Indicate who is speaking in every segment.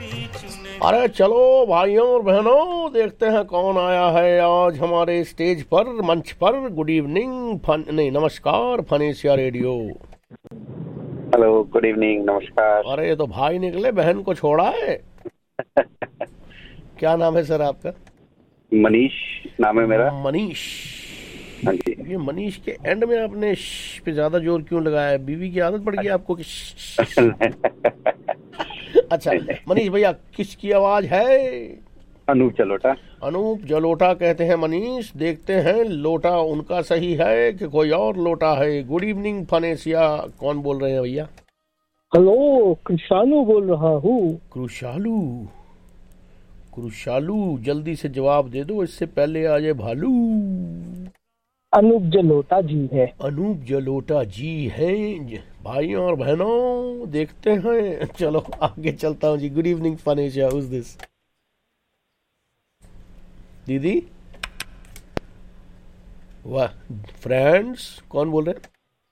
Speaker 1: अरे चलो भाइयों और बहनों, देखते हैं कौन आया है आज हमारे स्टेज पर, मंच पर। गुड इवनिंग नमस्कार fun Asia radio.
Speaker 2: Hello, good evening, नमस्कार।
Speaker 1: अरे ये तो भाई निकले, बहन को छोड़ा है। क्या नाम है सर आपका?
Speaker 2: मनीष नाम है मेरा।
Speaker 1: मनीष।
Speaker 2: हाँ जी।
Speaker 1: ये मनीष के एंड में आपने श पे ज्यादा जोर क्यों लगाया है? बीवी की आदत पड़ गई आपको कि अच्छा मनीष भैया, किसकी आवाज है?
Speaker 2: अनूप जलोटा।
Speaker 1: अनूप जलोटा कहते हैं मनीष। देखते हैं लोटा उनका सही है कि कोई और लोटा है। Good evening fun Asia. कौन बोल रहे हैं भैया?
Speaker 3: हेलो, कृषालू बोल रहा हूँ।
Speaker 1: कृषालू? कृषालू जल्दी से जवाब दे दो, इससे पहले आ जाए भालू।
Speaker 3: अनूप जलोटा जी है।
Speaker 1: अनूप जलोटा जी हैं। भाइयों और बहनों, देखते हैं। चलो आगे चलता हूँ जी। Good evening fun Asia. Who's this? दीदी? वाह, फ्रेंड्स कौन बोल रहे हैं?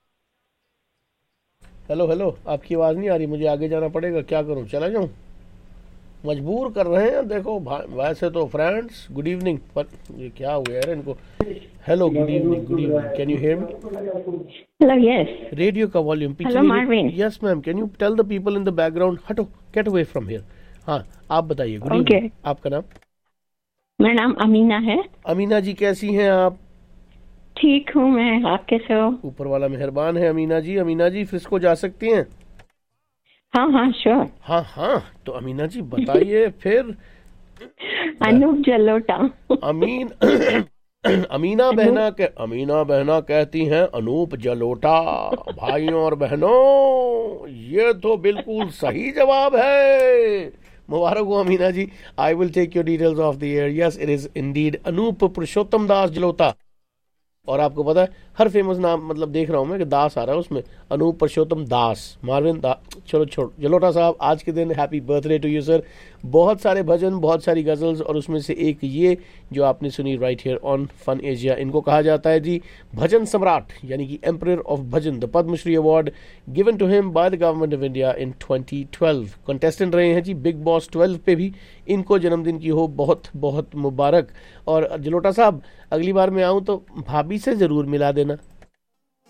Speaker 1: हेलो हेलो, आपकी आवाज नहीं आ रही, मुझे आगे जाना पड़ेगा। क्या करूं, चला जाऊं? मजबूर कर रहे हैं देखो। वैसे तो फ्रेंड्स गुड इवनिंग, पर ये क्या हो गया यार इनको। Hello, good evening, good evening. Can you hear me?
Speaker 4: Hello, yes.
Speaker 1: Radio का वॉल्यूम पीछे।
Speaker 4: Hello, Marvin.
Speaker 1: Yes ma'am, can you tell the people in the background, हटो, गेट अवे फ्रॉम हियर। हाँ, आप बताइए। Good
Speaker 4: Okay.
Speaker 1: इवनिंग। आपका नाम?
Speaker 4: मेरा नाम अमीना है।
Speaker 1: अमीना जी, कैसी हैं आप?
Speaker 4: ठीक हूँ मैं, आप कैसे हो?
Speaker 1: ऊपर वाला मेहरबान है अमीना जी। अमीना जी फ्रिस्को जा सकती हैं?
Speaker 4: हाँ हाँ, श्योर।
Speaker 1: हाँ हाँ, तो अमीना जी बताइए फिर।
Speaker 4: अनूप जलोटा।
Speaker 1: अमीन अमीना बहना कहती हैं अनूप जलोटा। भाइयों और बहनों, ये तो बिल्कुल सही जवाब है। मुबारक हो अमीना जी। I will take your details of the air. Yes, it is Indeed Anoop पुरुषोत्तम दास जलोटा। और आपको पता है, हर फेमस नाम, मतलब देख रहा हूं मैं कि दास आ रहा है उसमें। अनूप पुरुषोत्तम दास, मार्विन चलो छोड़। जलोटा साहब, आज के दिन happy birthday to you sir. बहुत सारे भजन, बहुत सारी गजल्स, और उसमें से एक ये जो आपने सुनी right here on fun Asia, इनको कहा जाता है जी भजन सम्राट, यानी कि emperor of bhajan. The Padmashri award given to him by the government of India in 2012। Contestant रहे हैं जी बिग बॉस 12 पे भी। इनको जन्मदिन की हो बहुत बहुत मुबारक। और जलोटा साहब, अगली बार मैं आऊं तो भाभी से जरूर मिला देना।